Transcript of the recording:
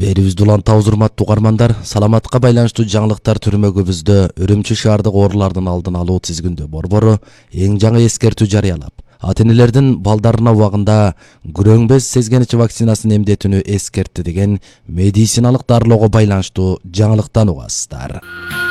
Элибизди улантабыз, урматтуу угармандар. Саламатка байланыштуу жаңылыктар түрмөгүбүздө Үрүмчү шаардык оорулардын алдын алуу тизгиндөө борбору эң жаңы эскертүү жарыялап, ата-энелердин балдарына убагында күрөң без сезгеничи вакцинасын эмдетүүнү эскертти деген медициналык дарылоого байланыштуу жаңылыктан угасыздар.